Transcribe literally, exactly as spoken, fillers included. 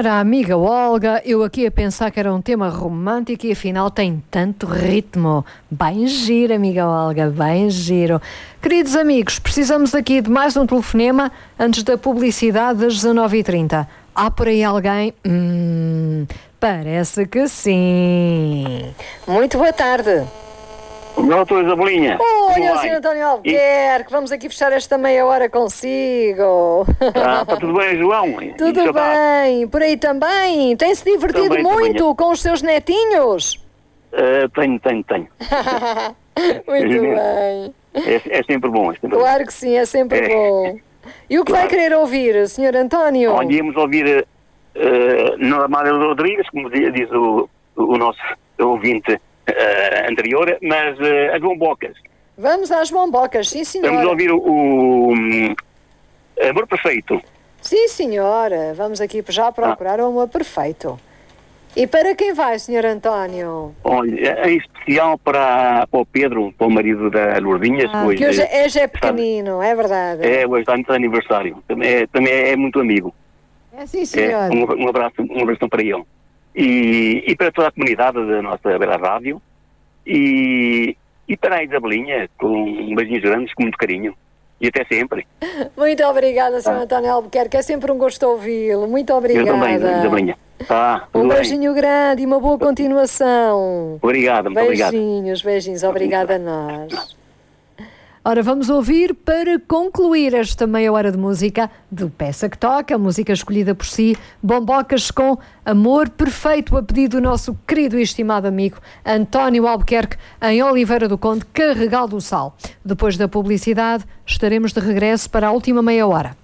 Ora, amiga Olga, eu aqui a pensar que era um tema romântico e afinal tem tanto ritmo. Bem giro, amiga Olga, bem giro. Queridos amigos, precisamos aqui de mais um telefonema antes da publicidade das dezanove e trinta. Há por aí alguém? Hum, parece que sim. Muito boa tarde. Doutor Isabelinha. Olha, senhor António Albuquerque, e... vamos aqui fechar esta meia hora consigo. Ah, está tudo bem, João? Tudo bem, por aí também. Tem-se divertido também, muito também. Com os seus netinhos? Uh, tenho, tenho, tenho. Muito bem. É, é sempre bom. É sempre claro bom. que sim, é sempre é. bom. E o que claro. vai querer ouvir, senhor António? Olha, íamos ouvir uh, Normário Rodrigues, como diz o, o nosso ouvinte uh, anterior, mas uh, as bombocas. Vamos às bombocas, sim senhora. Vamos ouvir o, o um, Amor Perfeito. Sim senhora, vamos aqui já procurar ah. o Amor Perfeito. E para quem vai, senhor António? Olha, em especial para, para o Pedro, para o marido da Lourdinha. Ah, hoje, que hoje, é, hoje é pequenino, é verdade. É, hoje está no aniversário. Também é, também é muito amigo. É sim, senhor. É, um, um abraço, um abraço para ele. E, e para toda a comunidade da nossa Beira Rádio. E, e para a Isabelinha, com um beijinhos grandes, com muito carinho. E até sempre. Muito obrigada, senhor ah. António Albuquerque. É sempre um gosto ouvi-lo. Muito obrigada. Eu também, Isabelinha. Tá, um bem. beijinho grande e uma boa continuação. Obrigado, muito beijinhos, obrigado. Beijinhos, beijinhos. Obrigada a nós. Ora, vamos ouvir, para concluir esta meia hora de música, do Peça que Toca, a música escolhida por si, Bombocas com Amor Perfeito, a pedido do nosso querido e estimado amigo António Albuquerque, em Oliveira do Conde, Carregal do Sal. Depois da publicidade, estaremos de regresso para a última meia hora.